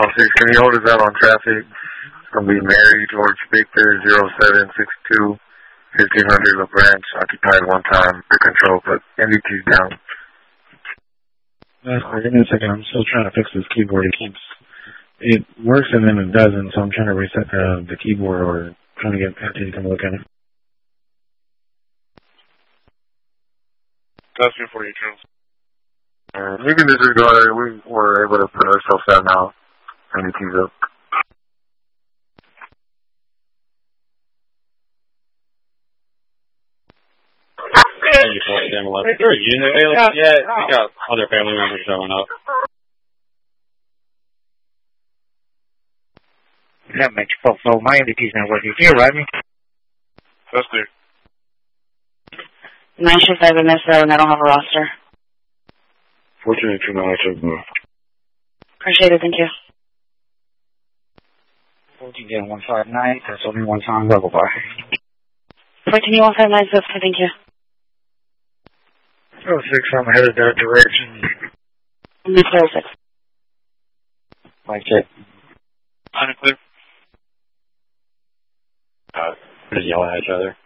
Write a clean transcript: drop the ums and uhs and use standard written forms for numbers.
can you hold us out on traffic? It's going to be Mary George Victor 0762 1500 La Branch, occupied one time, the control, but NDT's down. Give me a second, I'm still trying to fix this keyboard. It works and then it doesn't, so I'm trying to reset the keyboard or trying to get Patty to come look at it. That's good for you, Charles. We can disregard it. We were able to put ourselves out now. NDT's up. Is there a unit? Yeah, we got other family members showing up. That makes you folks know my NDT's not working. Can you ride me? That's clear. 935 Minnesota, and I don't have a roster. 1429. Appreciate it, thank you. 14-159, that's only one time level bar. 14-159, thank you. 06, I'm headed that direction. Mr. 06. Like it. Unclear. Just yelling at each other.